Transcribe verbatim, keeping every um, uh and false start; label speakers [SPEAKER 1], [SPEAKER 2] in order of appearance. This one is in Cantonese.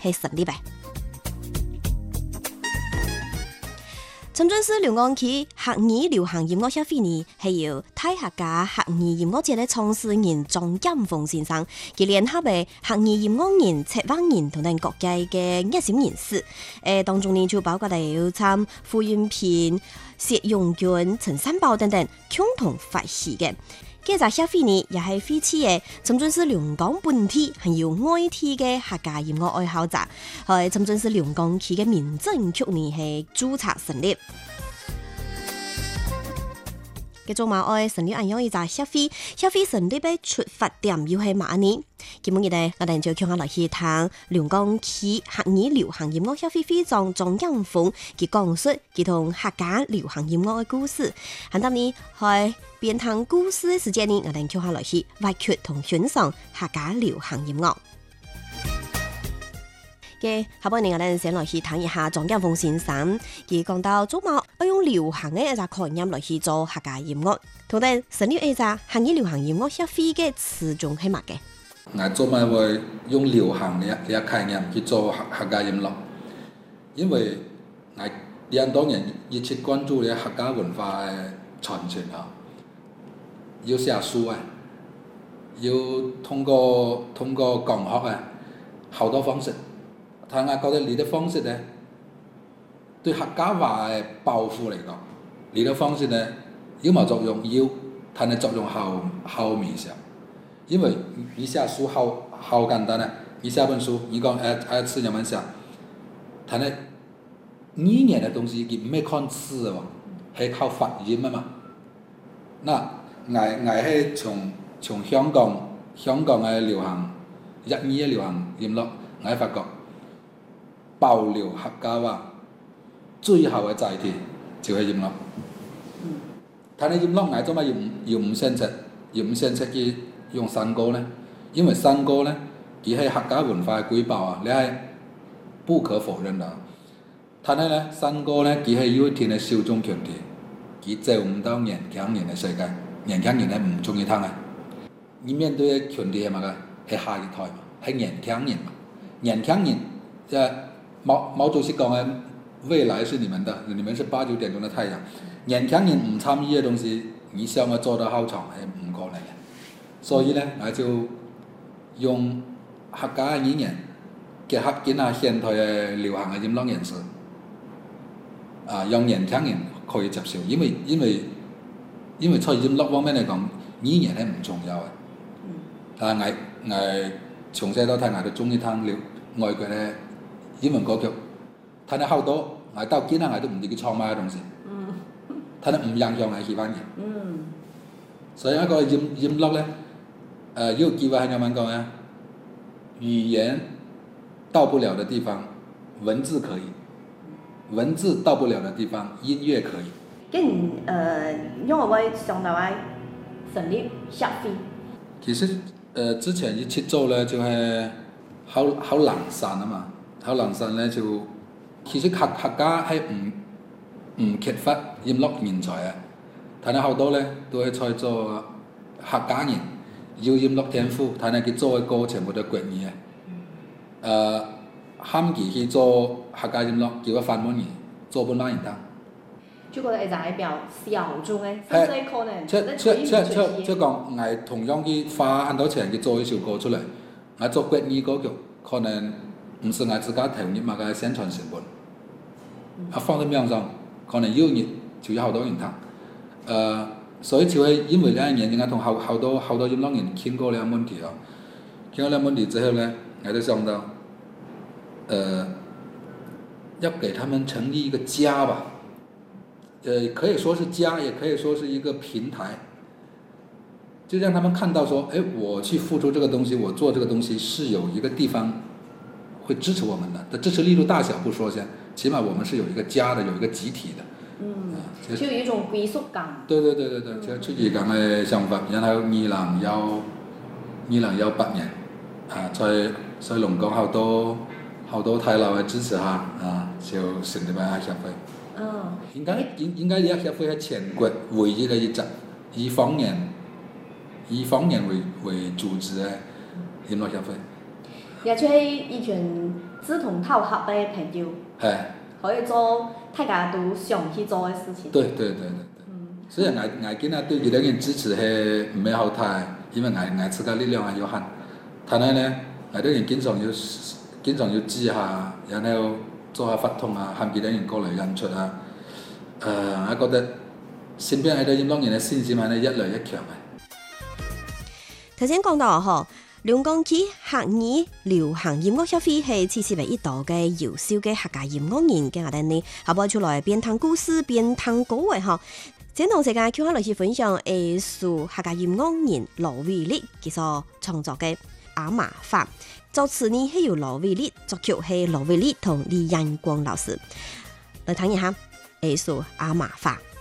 [SPEAKER 1] 係成立嘅。深圳市龍崗區客語流行音樂協會呢，係由大客家客語音樂節嘅創始人莊錦峰先生，佢聯合嘅客語音樂人、策劃人同埋各界嘅熱心人士。誒，當中呢就包括有參傅雲平、謝永軍、陳三寶等等共同發起嘅。呢個協會呢，也係廢棄嘅深圳市龍崗本地還有外地嘅客家音樂愛好者，喺深圳市龍崗區嘅民政局呢係註冊成立。嘅做馬愛成立咁樣一個協會，協會成立嘅出發點又係乜呢？今日咧，我哋就叫我嚟去聽龍崗區客語流行音樂協會會長莊錦峰佢講述佢同客家流行音樂嘅故事。喺當呢，喺邊聽故事嘅時間呢，我哋叫我嚟去挖掘同欣賞客家流行音樂。嘅下半年我哋先來去聽一下莊錦峰先生，佢講到做馬要用流行嘅一個概念來去做客家音樂，同埋成立一個客語流行音樂協會嘅初衷係乜嘅？
[SPEAKER 2] 我做馬會用流行嘅一個概念去做客客家音樂，因為我兩多年一直關注嘅客家文化嘅傳承啊，要寫書啊，要通過通過講學啊，好多方式。但我覺得你的方式呢，對客家話嘅保護嚟講，你的方式呢有冇作用？有，但係作用好好微小。因為你寫書好好簡單啊，你寫本書，你講誒誒字點樣寫，但係語言嘅東西佢唔係看字喎，係靠發音啊嘛。那我我係從從香港香港嘅流行粵語嘅流行音樂，我係發覺。保留客家話最後嘅載體就係音樂。但係音樂我做乜要唔要唔選擇要唔選擇去用新歌呢？因為新歌呢，佢係客家文化嘅瑰寶啊，你係不可否認的。但係呢，新歌呢，佢係有一定嘅小眾群體，佢走唔到年輕人嘅世界，年輕人係唔中意聽嘅。你面對嘅群體係乜嘅？係下一代嘛，係年輕人嘛，年輕人即係。毛毛主席講嘅未來是你們的，你們是八九點鐘的太陽。年輕人唔參與嘅東西，你想我做到好長係唔可能嘅。所以呢，我就用客家語言結合緊下現代嘅流行嘅音樂形式，啊，讓年輕人可以接受。因為因為因為在音樂方面嚟講，語言係唔重要嘅。但係我我從細到大我都中意聽了外國嘅英文歌曲，但係好多我到今日我都唔知佢唱乜嘅東西。嗯。但係唔影響我喜歡嘅。嗯。所以一個音音樂咧，誒、呃、有機會係咁樣講啊，語言到不了嘅地方，文字可以；文字到不了嘅地方，音樂可以。
[SPEAKER 1] 咁誒，因為我想到話成立協會。
[SPEAKER 2] 其實誒、呃、之前一起做咧就係好好懶散啊嘛。好難散咧，就其實客客家係唔唔缺乏音樂人才啊，但係好多咧都係在做客家人有音樂天賦，但係佢做嘅歌全部都係國語嘅。誒、呃，喊佢去做客家音樂，叫佢翻滿語，做本拉人聽。
[SPEAKER 1] 就覺得係代表小眾嘅，甚至可能
[SPEAKER 2] 即即即即即講，我同樣去花很多錢去做一首歌出嚟，我做國語歌曲，可能。唔是我自家投入嘛嘅宣傳成本，啊放喺網上，可能有人就有好多人聽，誒、呃，所以就係因為呢樣嘢，我同好好多好多音樂人傾過呢個問題啊，傾過呢個問題之後呢，我就想到，誒、呃，要給他們成立一個家吧，誒、呃，可以說是家，也可以說是一個平台，就讓他們看到說，誒，我去付出這個東西，我做這個東西是有一個地方。會支持我們的，但支持力度大小不說先，起碼我們是有一個家的，有一個集體的。嗯，啊、就
[SPEAKER 1] 有一種歸屬感。
[SPEAKER 2] 對對對對對，就出於咁嘅想法，然後二零一二零一八年，啊，在在龍崗好多好多大佬嘅支持下，啊，就成立咗協會。嗯。應該應應該呢個協會係全國唯一嘅一隻以方言以方言為為組織嘅音樂協會。
[SPEAKER 1] 也就係一群志同道合嘅朋友，
[SPEAKER 2] 係
[SPEAKER 1] 可以做大家都想去做嘅事情。
[SPEAKER 2] 對對對對。所以我我見啊對佢哋嘅支持係唔係好大，因為我我自己力量係有限。但係呢，我哋人經常要經常要知下，然後做下發通啊，喊佢哋人過嚟演出啊。誒、呃，我覺得身邊喺度咁多人嘅信心係咧越來越強嘅。
[SPEAKER 1] 頭先講到嗬，龍崗區客語流行音樂協會係次次為一道嘅優秀嘅客家音樂人嘅我哋呢，下播出來邊聽故事邊聽歌嘅嗬。前同時間，叫我嚟去分享藝術客家音樂人羅偉力佢所創作嘅《阿媽法》，作詞呢係由羅偉力，作曲係羅偉力同李彥光老師。嚟睇一下藝術《阿媽法》。